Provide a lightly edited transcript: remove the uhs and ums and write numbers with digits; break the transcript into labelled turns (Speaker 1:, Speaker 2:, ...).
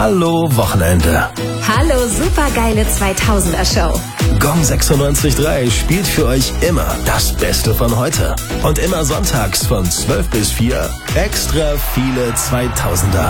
Speaker 1: Hallo Wochenende.
Speaker 2: Hallo supergeile 2000er Show.
Speaker 1: Gong 96.3 spielt für euch immer das Beste von heute. Und immer sonntags von 12 bis 4 extra viele 2000er.